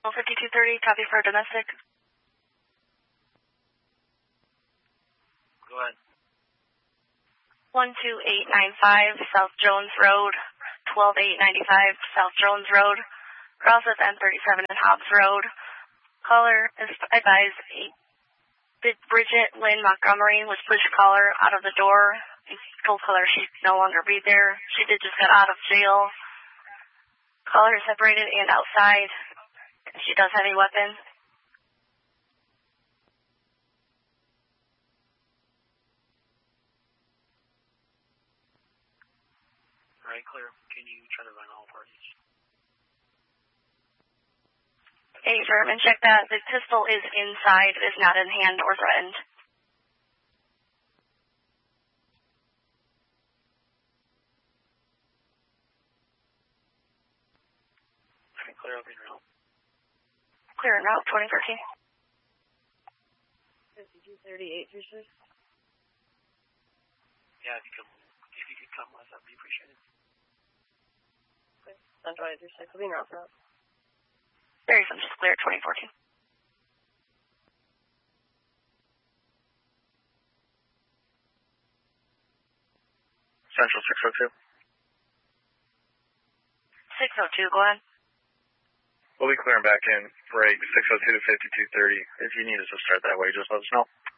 5230, copy for domestic. Go ahead. 12895 South Jones Road, 12895 South Jones Road, crosses N37 and Hobbs Road. Caller is advised Bridget Lynn Montgomery was pushed caller out of the door. He told caller she'd no longer be there. She did just get out of jail. Caller is separated and outside. She does have a weapon. All right, clear. Can you try to run all parties? Hey, Vermin, check that. The pistol is inside. It is not in hand or threatened. All right, clear open route. Clear en route, 2013. 5238, your sir? Yeah, if you could come with, that'd be appreciated. Okay. Central 836, I'll be en route for that. Very some just clear, 2014. Central 602. 602, go ahead. We'll be clearing back in for 602 to 5230. If you need us to start that way, just let us know.